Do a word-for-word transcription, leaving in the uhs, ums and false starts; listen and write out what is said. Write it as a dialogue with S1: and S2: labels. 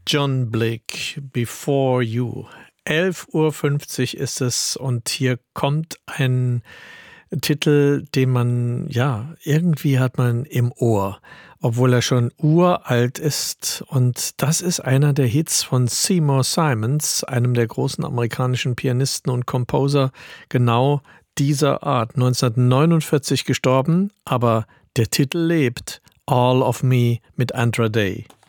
S1: John Blick, Before You. elf Uhr fünfzig ist es und hier kommt ein Titel, den man, ja, irgendwie hat man im Ohr, obwohl er schon uralt ist. Und das ist einer der Hits von Seymour Simons, einem der großen amerikanischen Pianisten und Composer genau dieser Art. neunzehnhundertneunundvierzig gestorben, aber der Titel lebt. All of Me mit Andra Day.